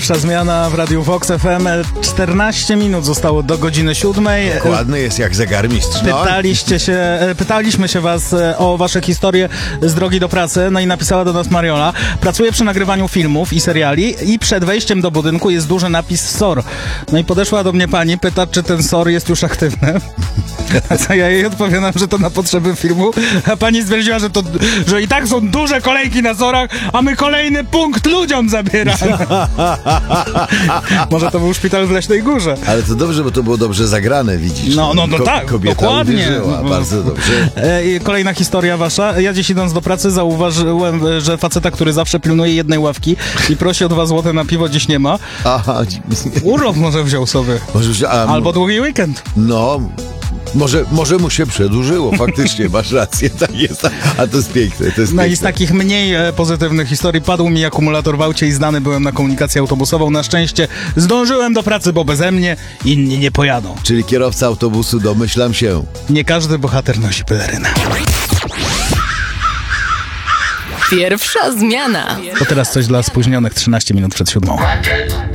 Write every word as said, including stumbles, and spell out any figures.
Pierwsza zmiana w Radiu Vox F M. czternaście minut zostało do godziny siódmej. Ładny jest jak zegarmistrz. No. Pytaliście się, pytaliśmy się was o wasze historie z drogi do pracy, no i napisała do nas Mariola. Pracuję przy nagrywaniu filmów i seriali i przed wejściem do budynku jest duży napis S O R. No i podeszła do mnie pani, pyta, czy ten S O R jest już aktywny. A co ja jej odpowiadam, że to na potrzeby filmu, a pani stwierdziła, że to, że i tak są duże kolejki na sorach, a my kolejny punkt ludziom zabieramy. Może to był szpital w Leśnej Górze. Ale to dobrze, bo to było dobrze zagrane, widzisz. No, no, no Ko- tak, kobieta dokładnie. Uwierzyła, bardzo dobrze. E, kolejna historia wasza. Ja dziś idąc do pracy zauważyłem, że faceta, który zawsze pilnuje jednej ławki i prosi o dwa złote na piwo, dziś nie ma. Aha. Urlop może wziął sobie. Może, a, Albo długi weekend. No... Może, może mu się przedłużyło, faktycznie, masz rację, tak jest, a to jest piękne, to jest No piękne. i z takich mniej e, pozytywnych historii padł mi akumulator w aucie i zdany byłem na komunikację autobusową. Na szczęście zdążyłem do pracy, bo beze mnie inni nie pojadą. Czyli kierowca autobusu, domyślam się. Nie każdy bohater nosi pelerynę. Pierwsza zmiana. To teraz coś dla spóźnionych trzynaście minut przed siódmą.